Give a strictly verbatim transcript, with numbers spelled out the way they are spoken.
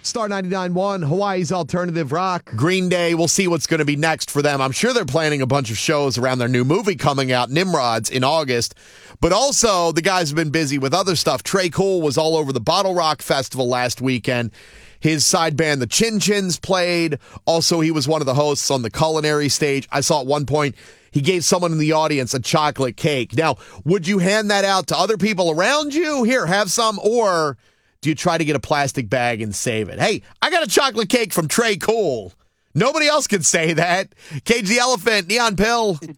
Star ninety-nine point one, Hawaii's alternative rock. Green Day, we'll see what's going to be next for them. I'm sure they're planning a bunch of shows around their new movie coming out, Nimrods, in August. But also, the guys have been busy with other stuff. Trey Cool was all over the Bottle Rock Festival last weekend. His side band, the Chin Chins, played. Also, he was one of the hosts on the culinary stage. I saw at one point he gave someone in the audience a chocolate cake. Now, would you hand that out to other people around you? Here, have some. Or do you try to get a plastic bag and save it? Hey, I got a chocolate cake from Trey Cool. Nobody else can say that. Cage the Elephant, Neon Pill.